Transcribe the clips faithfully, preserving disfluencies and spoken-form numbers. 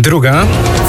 Druga.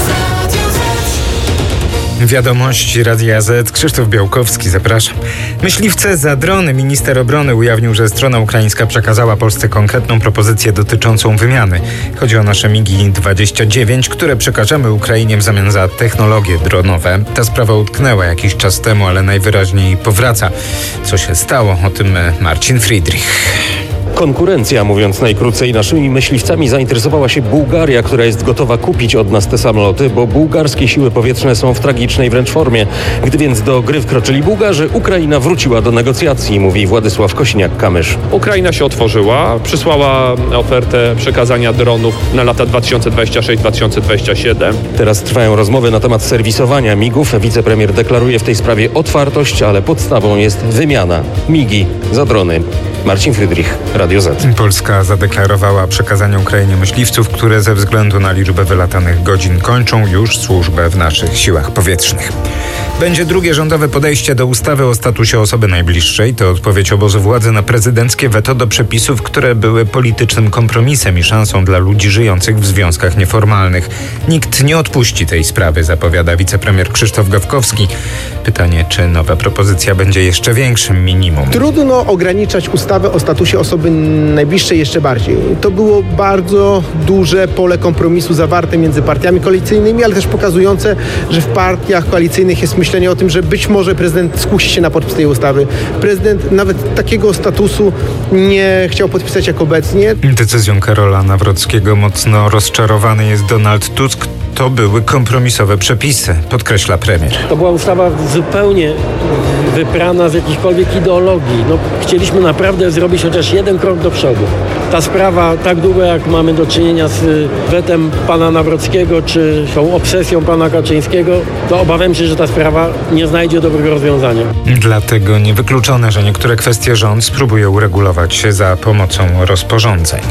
Wiadomości Radia Z. Krzysztof Białkowski, zapraszam. Myśliwce za drony. Minister obrony ujawnił, że strona ukraińska przekazała Polsce konkretną propozycję dotyczącą wymiany. Chodzi o nasze migi dwadzieścia dziewięć, które przekażemy Ukrainie w zamian za technologie dronowe. Ta sprawa utknęła jakiś czas temu, ale najwyraźniej powraca. Co się stało? O tym Marcin Friedrich. Konkurencja, mówiąc najkrócej, naszymi myśliwcami zainteresowała się Bułgaria, która jest gotowa kupić od nas te samoloty, bo bułgarskie siły powietrzne są w tragicznej wręcz formie. Gdy więc do gry wkroczyli Bułgarzy, Ukraina wróciła do negocjacji, mówi Władysław Kosiniak-Kamysz. Ukraina się otworzyła, przysłała ofertę przekazania dronów na lata dwa tysiące dwudziesty szósty do dwa tysiące dwudziestego siódmego. Teraz trwają rozmowy na temat serwisowania migów. Wicepremier deklaruje w tej sprawie otwartość, ale podstawą jest wymiana. Migi za drony. Marcin Friedrich, Radio Z. Polska zadeklarowała przekazanie Ukrainie myśliwców, które ze względu na liczbę wylatanych godzin kończą już służbę w naszych siłach powietrznych. Będzie drugie rządowe podejście do ustawy o statusie osoby najbliższej. To odpowiedź obozu władzy na prezydenckie weto do przepisów, które były politycznym kompromisem i szansą dla ludzi żyjących w związkach nieformalnych. Nikt nie odpuści tej sprawy, zapowiada wicepremier Krzysztof Gawkowski. Pytanie, czy nowa propozycja będzie jeszcze większym minimum? Trudno ograniczać ustawę o statusie osoby najbliższej jeszcze bardziej. To było bardzo duże pole kompromisu zawarte między partiami koalicyjnymi, ale też pokazujące, że w partiach koalicyjnych jest myślenie o tym, że być może prezydent skusi się na podpis tej ustawy. Prezydent nawet takiego statusu nie chciał podpisać jak obecnie. Decyzją Karola Nawrockiego mocno rozczarowany jest Donald Tusk. To były kompromisowe przepisy, podkreśla premier. To była ustawa zupełnie wyprana z jakichkolwiek ideologii. No, chcieliśmy naprawdę zrobić chociaż jeden krok do przodu. Ta sprawa, tak długo jak mamy do czynienia z wetem pana Nawrockiego, czy tą obsesją pana Kaczyńskiego, to obawiam się, że ta sprawa nie znajdzie dobrego rozwiązania. Dlatego niewykluczone, że niektóre kwestie rząd spróbuje uregulować za pomocą rozporządzeń.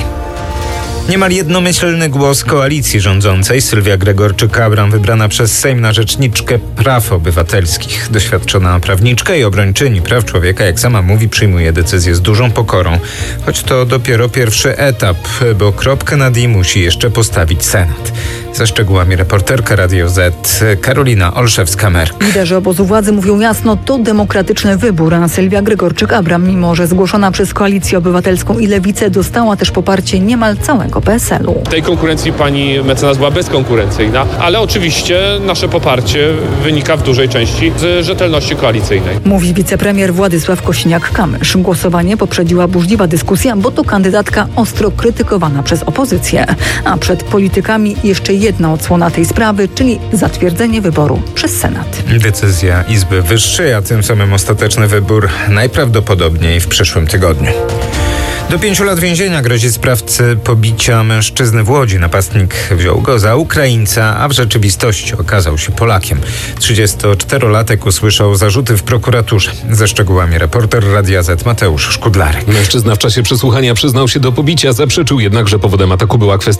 Niemal jednomyślny głos koalicji rządzącej. Sylwia Gregorczyk-Abram wybrana przez Sejm na rzeczniczkę praw obywatelskich. Doświadczona prawniczka i obrończyni praw człowieka, jak sama mówi, przyjmuje decyzję z dużą pokorą. Choć to dopiero pierwszy etap, bo kropkę nad i musi jeszcze postawić Senat. Ze szczegółami reporterka Radio Z Karolina Olszewska-Merk. Liderzy obozu władzy mówią jasno, to demokratyczny wybór, a Sylwia Gregorczyk-Abram, mimo że zgłoszona przez Koalicję Obywatelską i Lewicę, dostała też poparcie niemal całego P S L u. W tej konkurencji pani mecenas była bezkonkurencyjna, ale oczywiście nasze poparcie wynika w dużej części z rzetelności koalicyjnej. Mówi wicepremier Władysław Kosiniak-Kamysz. Głosowanie poprzedziła burzliwa dyskusja, bo to kandydatka ostro krytykowana przez opozycję. A przed politykami jeszcze jedna odsłona tej sprawy, czyli zatwierdzenie wyboru przez Senat. Decyzja Izby Wyższej, a tym samym ostateczny wybór najprawdopodobniej w przyszłym tygodniu. Do pięciu lat więzienia grozi sprawcy pobicia mężczyzny w Łodzi. Napastnik wziął go za Ukraińca, a w rzeczywistości okazał się Polakiem. trzydziestoczterolatek usłyszał zarzuty w prokuraturze. Ze szczegółami reporter Radia Z Mateusz Szkudlarek. Mężczyzna w czasie przesłuchania przyznał się do pobicia, zaprzeczył jednak, że powodem ataku była kwestia